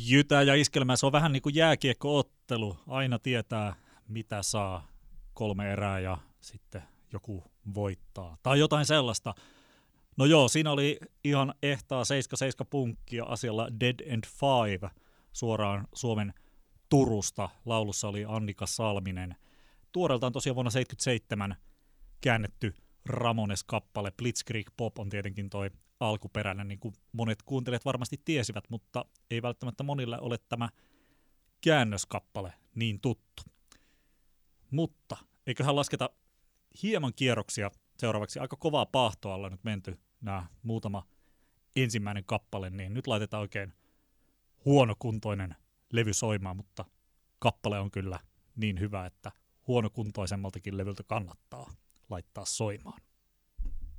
Jytä ja iskelmää, se on vähän niin kuin jääkiekkoottelu. Aina tietää, mitä saa 3 erää ja sitten joku voittaa. Tai jotain sellaista. No joo, siinä oli ihan ehtaa 7-7 punkkia asialla Dead and Five suoraan Suomen Turusta. Laulussa oli Annika Salminen. Tuoreeltaan tosiaan vuonna 1977 käännetty Ramones-kappale. Blitzkrieg Pop on tietenkin toi alkuperäinen, niin kuin monet kuuntelijat varmasti tiesivät, mutta ei välttämättä monille ole tämä käännöskappale niin tuttu. Mutta eiköhän lasketa hieman kierroksia seuraavaksi. Aika kovaa paahtoa ollaan nyt menty nämä muutama ensimmäinen kappale, niin nyt laitetaan oikein huonokuntoinen levy soimaan, mutta kappale on kyllä niin hyvä, että huonokuntoisemmaltakin levyltä kannattaa laittaa soimaan.